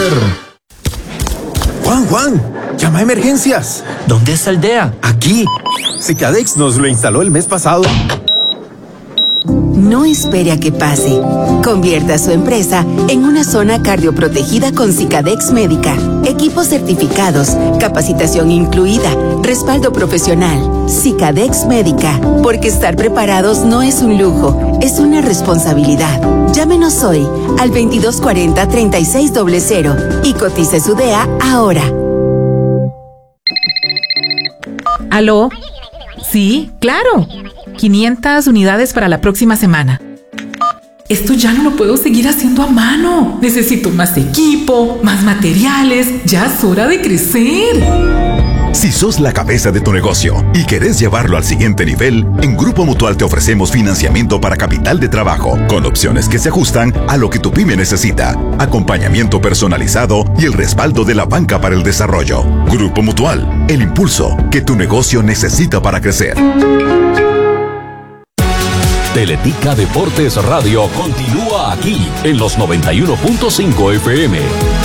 Juan, llama a emergencias. ¿Dónde está Aldea? Aquí. Cicadex nos lo instaló el mes pasado. No espere a que pase. Convierta su empresa en una zona cardioprotegida con Cicadex Médica. Equipos certificados, capacitación incluida, respaldo profesional. Cicadex Médica. Porque estar preparados no es un lujo, es una responsabilidad. Llámenos hoy al 2240-3600 y cotice su DEA ahora. ¿Aló? Sí, claro. 500 unidades para la próxima semana. Esto ya no lo puedo seguir haciendo a mano. Necesito más equipo, más materiales. Ya es hora de crecer. Si sos la cabeza de tu negocio y querés llevarlo al siguiente nivel, en Grupo Mutual te ofrecemos financiamiento para capital de trabajo, con opciones que se ajustan a lo que tu pyme necesita, acompañamiento personalizado y el respaldo de la banca para el desarrollo. Grupo Mutual, el impulso que tu negocio necesita para crecer. Teletica Deportes Radio continúa aquí en los 91.5 FM.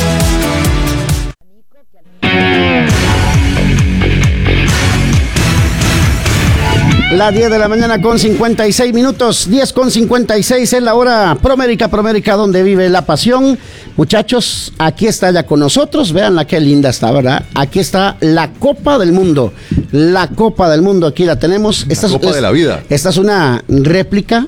Las 10 de la mañana con 56 minutos, 10 con 56 es la hora Promérica, donde vive la pasión. Muchachos, aquí está ya con nosotros, veanla qué linda está, ¿verdad? Aquí está la Copa del Mundo, aquí la tenemos. Esta Copa de la vida. Esta es una réplica,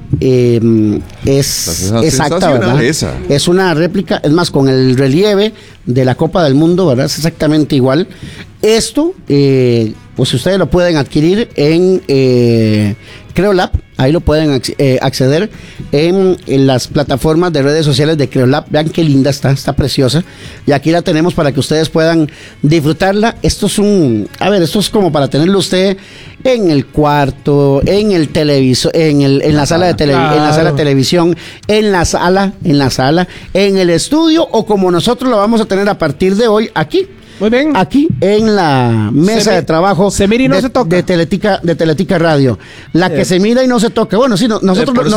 es exacta, ¿verdad? Esa. Es una réplica, es más, con el relieve de la Copa del Mundo, ¿verdad? Es exactamente igual. Esto, pues ustedes lo pueden adquirir en Creolab, ahí lo pueden acceder en las plataformas de redes sociales de Creolab. Vean qué linda está preciosa. Y aquí la tenemos para que ustedes puedan disfrutarla. Esto es como para tenerlo usted en el cuarto, en el televisor, en la sala de televisión, en la sala, en el estudio, o como nosotros lo vamos a tener a partir de hoy aquí. Muy bien. Aquí en la mesa de trabajo se mira y no se toca. de Teletica Radio. La que se mira y no se toca. Bueno, sí, nosotros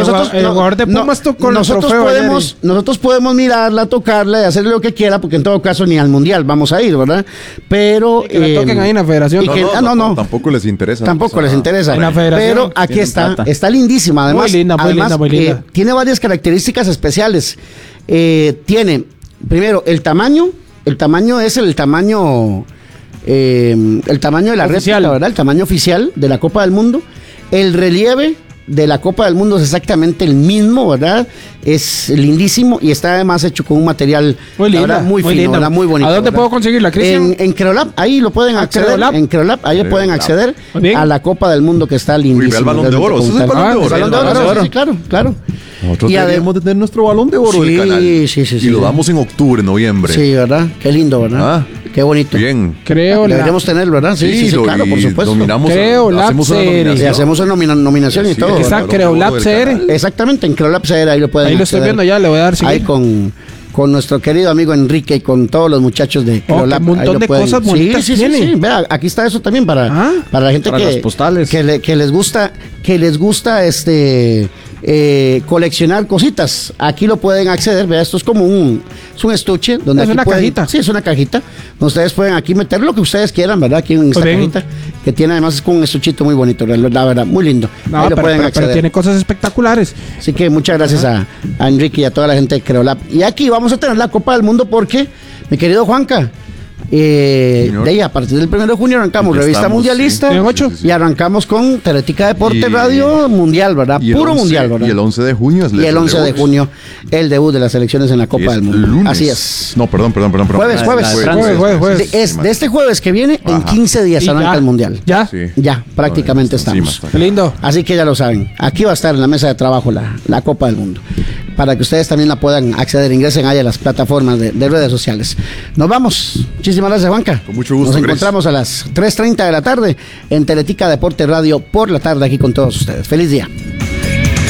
podemos mirarla, tocarla y hacer lo que quiera, porque en todo caso ni al mundial vamos a ir, ¿verdad? Pero que la toquen ahí en la federación. No. Tampoco les interesa. Tampoco les interesa. En la federación. Pero aquí está lindísima. Además, muy linda. Tiene varias características especiales. Tiene, primero, el tamaño. El tamaño es el tamaño de la réplica, ¿verdad? El tamaño oficial de la Copa del Mundo. El relieve de la Copa del Mundo es exactamente el mismo, ¿verdad? Es lindísimo y está además hecho con un material muy fino, ¿verdad? Muy bonito. ¿A dónde ¿verdad? puedo conseguirla, Cristian? En Creolab, ahí lo pueden acceder. En Creolab, ahí pueden acceder a la Copa del Mundo, que está lindísimo. El Balón de Oro. ¿Eso es el Balón de Oro? Sí, claro. Nosotros deberíamos de tener nuestro Balón de Oro del canal. Sí. Y lo damos en octubre, noviembre. Sí, ¿verdad? Qué lindo, ¿verdad? Qué bonito. Bien. Deberíamos tenerlo, ¿verdad? Sí, claro, por supuesto. Hacemos una nominación y todo. Exacto, Creolab CR. Exactamente, en Creolab CR, ahí lo pueden Ahí lo estoy viendo ya, le voy a dar seguir. Ahí con nuestro querido amigo Enrique y con todos los muchos de Creolab. Un montón de cosas bonitas tiene. Sí. Vea, aquí está eso también para la gente para las postales. que les gusta coleccionar cositas. Aquí lo pueden acceder. Vea, esto es como un estuche donde es una cajita. Sí, es una cajita. Ustedes pueden aquí meter lo que ustedes quieran, ¿verdad? Aquí en esta cajita, que tiene además es con un estuchito muy bonito, la verdad, muy lindo. Ahí lo pueden acceder. Pero tiene cosas espectaculares. Así que muchas gracias a Enrique y a toda la gente de Creolab. Y aquí vamos a tener la Copa del Mundo porque, mi querido Juanca, de ahí a partir del 1 de junio arrancamos Revista Mundialista, y arrancamos con Teletica Deporte Radio Mundial, ¿verdad? Puro mundial, ¿verdad? Y el 11 de junio es el debut de las selecciones en la Copa del Mundo. Lunes. Así es. No, perdón. Jueves. De este jueves que viene, en 15 días arranca el mundial. Ya, prácticamente estamos. Qué lindo. Así que ya lo saben. Aquí va a estar en la mesa de trabajo la Copa del Mundo, para que ustedes también la puedan acceder. Ingresen ahí a las plataformas de redes sociales. Nos vamos. Muchísimas gracias, Juanca. Con mucho gusto. Nos encontramos a las 3:30 de la tarde en Teletica Deporte Radio por la tarde aquí con todos ustedes. Feliz día.